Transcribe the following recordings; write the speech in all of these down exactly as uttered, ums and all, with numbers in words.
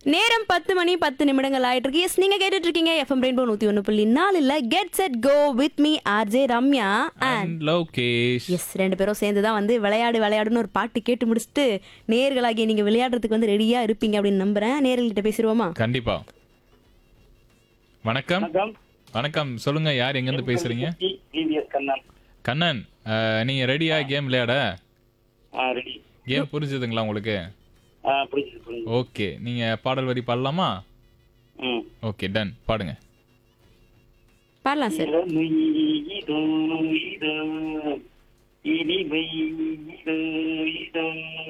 நேரம் பத்து மணி பத்து நிமிடங்கள் ஆயிட்டு இருக்கு. எஸ், நீங்க கேட்டுட்டு இருக்கீங்க எஃப்எம் ரெயின்போ நூத்தி ஒன்று புள்ளி நாலுல get set go with me RJ Ramya and and Lokesh. S, ரெண்டு பேரும் சேர்ந்து தான் வந்து விளையாடு விளையாடுன்னு ஒரு பாட்டு கேட்டு முடிச்சுட்டு நேர்களாகிய நீங்க விளையாடுறதுக்கு வந்து ரெடியா இருப்பீங்க அப்படின்னு நம்புறேன். நேர்கள்கிட்ட பேசிடுவோமா? கண்டிப்பா. வணக்கம். வணக்கம். வணக்கம், சொல்லுங்க, யார் எங்க இருந்து பேசுறீங்க? டிவிஎஸ் கண்ணன். கண்ணன், அஹ், நீங்க ரெடியா கேம் விளையாட? ஆ ரெடி. கேம் புரிஞ்சுதுங்களா உங்களுக்கு? ஆ புரியுது புரியுது. ஓகே, நீங்க பாடல் வரி பாடலாமா? ம். ஓகே, டன், பாடுங்க. பாடலாம் சார். இளமை இதோ இதோ, இனிமை இதோ இதோ.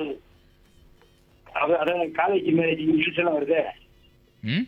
அது அதான் காலேஜ் மேரேஜ் இங்கிலீஷ் எல்லாம் வருது. ம்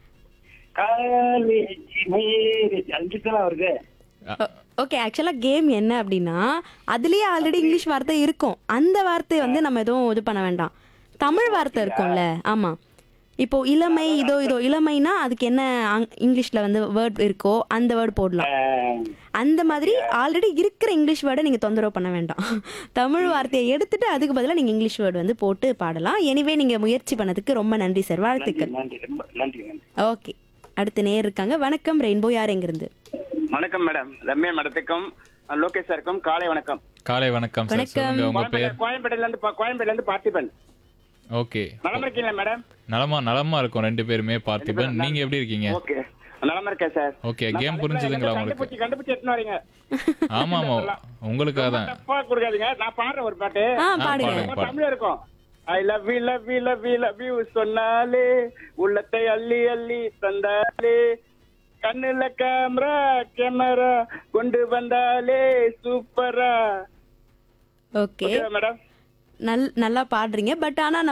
காலேஜ் மேரேஜ் இங்கிலீஷ் எல்லாம் வருது. ஓகே, ஆக்சுவலாக கேம் என்ன அப்படின்னா அதுலேயே ஆல்ரெடி இங்கிலீஷ் வார்த்தை இருக்கும். அந்த வார்த்தையை வந்து நம்ம எதுவும் இது பண்ண வேண்டாம். தமிழ் வார்த்தை இருக்கும்ல. ஆமாம், இப்போ இளமை இதோ இதோ, இளமைனா அதுக்கு என்ன இங்கிலீஷில் வந்து வேர்ட் இருக்கோ அந்த வேர்டு போடலாம். அந்த மாதிரி ஆல்ரெடி இருக்கிற இங்கிலீஷ் வேர்டை நீங்கள் தொந்தரவு பண்ண வேண்டாம். தமிழ் வார்த்தையை எடுத்துட்டு அதுக்கு பதிலாக நீங்கள் இங்கிலீஷ் வேர்டு வந்து போட்டு பாடலாம். எனிவே நீங்கள் முயற்சி பண்ணதுக்கு ரொம்ப நன்றி சார், வாழ்த்துக்கள். நன்றி ரொம்ப நன்றி நன்றி. ஓகே, அடுத்து நேர் இருக்காங்க. வணக்கம் ரெயின்போ, யார் எங்கிருந்து? வணக்கம் மேடம். ரம்யா மேடத்துக்கும் லோகேஷ் சாருக்கும் காலை வணக்கம். காலை வணக்கம் சார், வணக்கம். சொல்லுங்க உங்க பேர். கோயம்பேட்டில இருந்து பா- கோயம்பேட்டில இருந்து பார்த்திபன். ஓகே, நலமா இருக்கீங்களா மேடம்? நலமா நலமா இருக்கும் ரெண்டு பேருமே. பார்த்திபன், நீங்க எப்படி இருக்கீங்க? ஓகே, நலமா இருக்கேன் சார். ஓகே, நான் கேம் தலைப்புல புரிஞ்சுதுங்களா எனக்கு உங்களுக்கு? கண்டுபிடிச்சு கண்டுபிடிச்சு எடுத்துன்னு வரீங்க. ஆமா ஆமா, உங்களுக்காக தான். தப்பா கொடுக்காதீங்க. நான் பாடுறேன் ஒரு பாட்டு. ஆ, ஆ, பாடுங்க. பாடுங்க. ரொம்ப தமிழ் இருக்கும். I love you love you love you love you சொன்னாலே உள்ளத்தை அள்ளி அள்ளி தந்தாலே கண்ணுல கேமரா கேமரா கொண்டு வந்தாலே சூப்பரா. ஓகே, ஓகேவா மேடம்? நல் நல்லா பாடுறீங்க. பட் ஆனால்